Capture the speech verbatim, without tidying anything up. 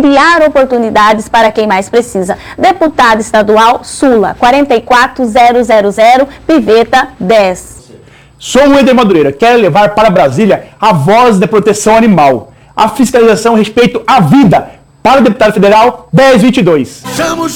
criar oportunidades para quem mais precisa. Deputado estadual Sula, quarenta e quatro zero zero zero, Piveta dez. Sou o Eder Madureira, quero levar para Brasília a voz da proteção animal, a fiscalização a respeito à vida, para o deputado federal dez vinte e dois.